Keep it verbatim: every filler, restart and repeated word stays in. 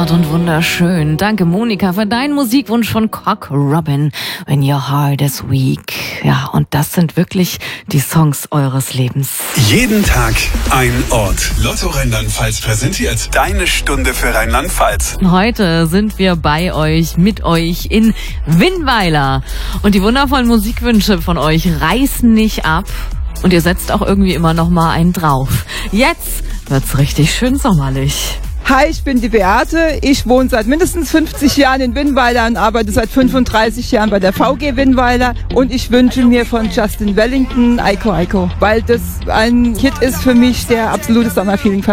zart und wunderschön. Danke, Monika, für deinen Musikwunsch von Cock Robin. When your heart is weak. Ja, und das sind wirklich die Songs eures Lebens. Jeden Tag ein Ort. Lotto Rheinland-Pfalz präsentiert deine Stunde für Rheinland-Pfalz. Heute sind wir bei euch, mit euch in Winnweiler. Und die wundervollen Musikwünsche von euch reißen nicht ab. Und ihr setzt auch irgendwie immer noch mal einen drauf. Jetzt wird's richtig schön sommerlich. Hi, ich bin die Beate. Ich wohne seit mindestens fünfzig Jahren in Winnweiler und arbeite seit fünfunddreißig Jahren bei der V G Winnweiler. Und ich wünsche mir von Justin Wellington Aiko Aiko, weil das ein Hit ist für mich, der absolutes Sommerfeeling verbreitet.